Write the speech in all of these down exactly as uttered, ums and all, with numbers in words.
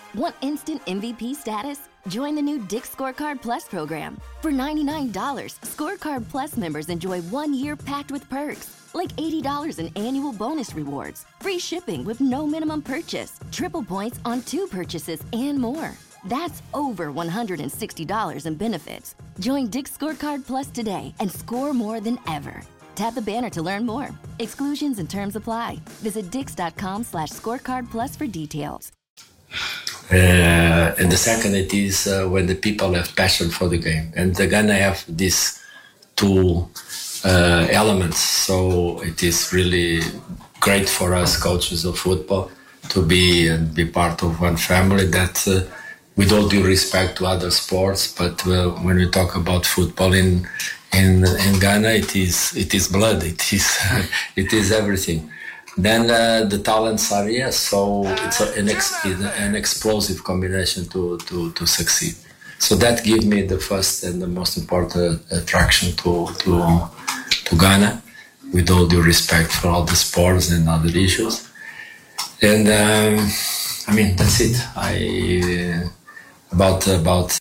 Want instant M V P status? Join the new Dick's Scorecard Plus program. For ninety-nine dollars, Scorecard Plus members enjoy one year packed with perks, like eighty dollars in annual bonus rewards, free shipping with no minimum purchase, triple points on two purchases, and more. That's over one hundred sixty dollars in benefits. Join Dick's Scorecard Plus today and score more than ever. Tap the banner to learn more. Exclusions and terms apply. Visit dix.com slash scorecard plus for details. Uh, and the second, it is uh, when the people have passion for the game. And they're gonna have these two uh, elements. So it is really great for us coaches of football to be and be part of one family that, uh, with all due respect to other sports, but uh, when we talk about football in in in Ghana, it is it is blood. It is it is everything. Then uh, the talents are yes, so it's a, an ex, an explosive combination to, to, to succeed. So that gives me the first and the most important attraction to to to Ghana, with all due respect for all the sports and other issues. And um, I mean that's it. I uh, about about.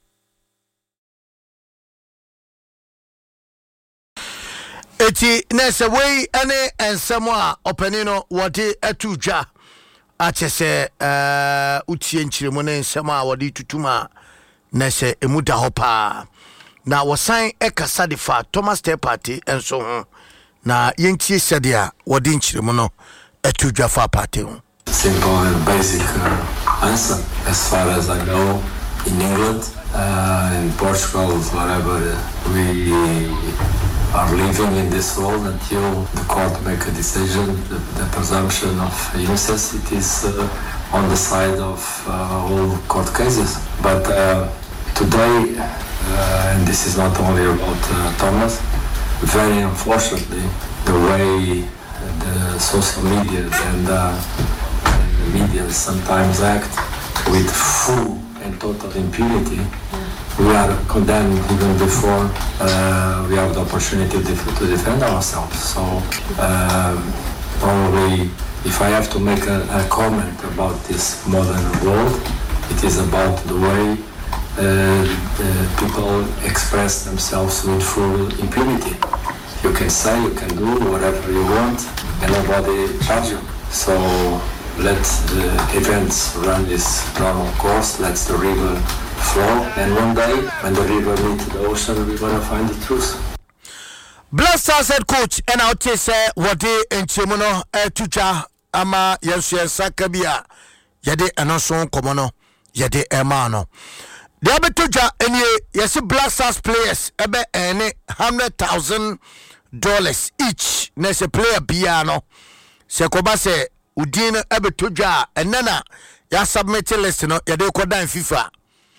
Eti nese wey ene ensemo a openino wode atudwa achese eh utie nchiremu ne ensemo a wode tutuma nese emuda hopa na wosan ekasa de fa Thomas Day Party enso ho na yentie sede a wode nchiremu no atudwa fa party ho. Simple and basic uh, answer as far as I know in England, uh, in Portugal, wherever we are living in this world until the court make a decision. The, the presumption of innocence, it is uh, on the side of uh, all court cases. But uh, today, uh, and this is not only about uh, Thomas, very unfortunately, the way the social media and, uh, and the media sometimes act with full and total impunity, we are condemned even before uh, we have the opportunity to, def- to defend ourselves. So um, probably if I have to make a, a comment about this modern world, it is about the way uh, uh, people express themselves with full impunity. You can say, you can do whatever you want, and nobody charge you. So let the events run this normal course, let the river flow, and one day when the river meets the ocean, we're gonna find the truth. Blasters head coach and out say what they in Chimono etucha ama yensu sakabia yede enoson komono yede emano de abetuja eni yesi Blasters players ebe ene one hundred thousand dollars each na se player bia no se koba se udin abetuja enana ya submit list no yede kodan FIFA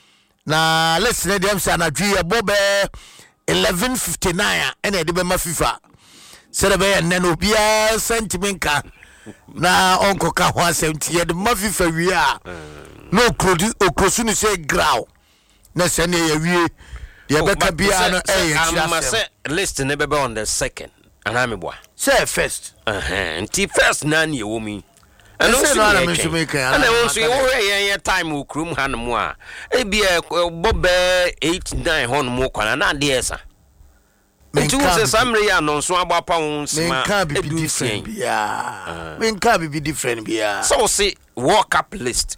na listen dem say na dwi bobe eleven fifty-nine and e de be ma FIFA serebe enne no bia sentimenka na onko ka ho asenti de ma FIFA wi a no krodi okrosu ni say graw na se ne ya wi de be ka bia no e ya am say list ne be be on the second and am boy say first uh-huh nti first na ne wo mi and also no na me so make and also you we yen time wo krum hanmo a e bia bobe eight nine hon mo kwana na de esa nti wo se samre ya no so agbapa won sima e be different bia men ka be different bia so say walk up list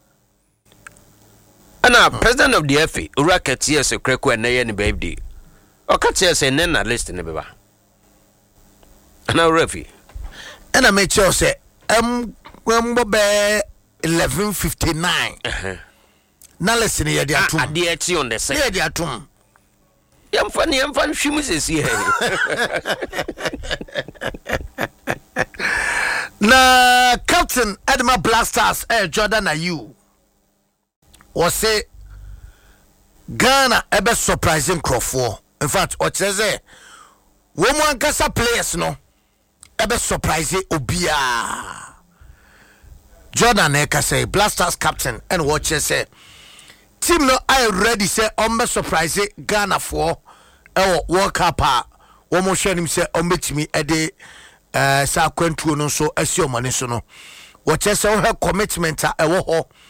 and uh, president of the F A Uraket yes kreko na ye ne baby o ka tie say na list ne beba na refi and I make sure say um Wembobe eleven fifty-nine. Uh-huh. Now listen here, the atom. At the etch on the second. Yeah, the atom. Yam funny, yam fun shimus here. Na Captain Edma Blasters, eh, Jordan, are you? Was say Ghana ebe surprising Crawford. In fact, what says eh, woman kasa players no ebe surprising Obia. Jordan Eka say Blasters captain and watches say team no I ready say ombe surprise Ghana for e World Cup a wo mo hwe nim say ombetimi e de eh sa kwantuo no so asi omane so no watches say her commitment a e wo ho